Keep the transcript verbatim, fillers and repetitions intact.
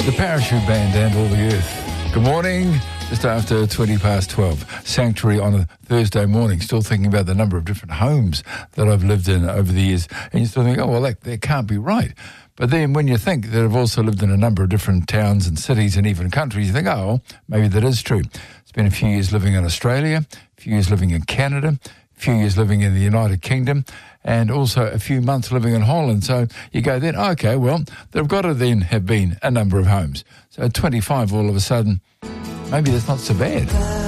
The Parachute Band and All the Earth. Good morning. Just after twenty past twelve. Sanctuary on a Thursday morning. Still thinking about the number of different homes that I've lived in over the years. And you still think, oh, well, that, that can't be right. But then when you think that I've also lived in a number of different towns and cities and even countries, you think, oh, maybe that is true. Spent a few years living in Australia, a few years living in Canada, a few years living in the United Kingdom, and also a few months living in Holland. So you go then, okay, well, there have got to then have been a number of homes. So at twenty-five, all of a sudden, maybe that's not so bad.